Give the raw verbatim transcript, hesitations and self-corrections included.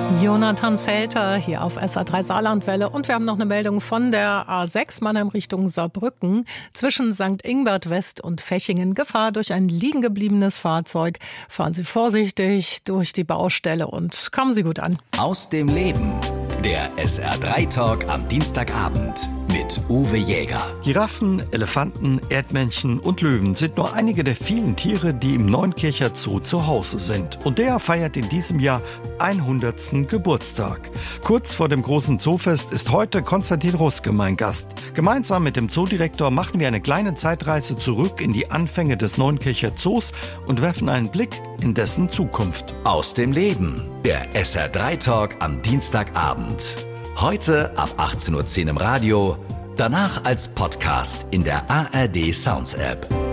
Jonathan Zelter hier auf S R drei Saarlandwelle. Und wir haben noch eine Meldung von der A sechs Mannheim Richtung Saarbrücken. Zwischen Sankt Ingbert West und Fechingen Gefahr durch ein liegen gebliebenes Fahrzeug. Fahren Sie vorsichtig durch die Baustelle und kommen Sie gut an. Aus dem Leben. Der S R drei Talk am Dienstagabend mit Uwe Jäger. Giraffen, Elefanten, Erdmännchen und Löwen sind nur einige der vielen Tiere, die im Neunkircher Zoo zu Hause sind. Und der feiert in diesem Jahr hundertsten Geburtstag. Kurz vor dem großen Zoofest ist heute Konstantin Ruske mein Gast. Gemeinsam mit dem Zoodirektor machen wir eine kleine Zeitreise zurück in die Anfänge des Neunkircher Zoos und werfen einen Blick in dessen Zukunft. Aus dem Leben. Der S R drei Talk am Dienstagabend. Heute ab achtzehn Uhr zehn im Radio, danach als Podcast in der A R D Sounds App.